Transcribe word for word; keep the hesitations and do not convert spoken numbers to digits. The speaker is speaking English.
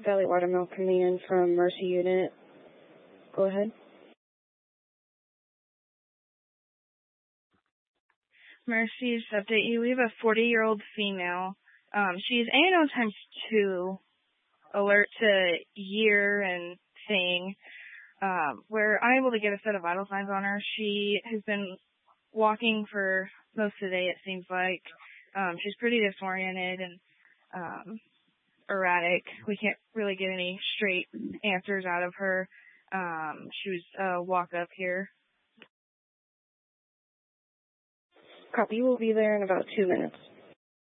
Valley Watermill coming in from Mercy Unit. Go ahead. Mercy, just to update you, we have a forty-year-old female. Um, she's A N O times two, alert to year and thing. Um, we're unable to get a set of vital signs on her. She has been walking for most of the day, it seems like. Um, she's pretty disoriented and um, erratic. We can't really get any straight answers out of her. Um, she was uh, walk up here. Copy. We'll be there in about two minutes.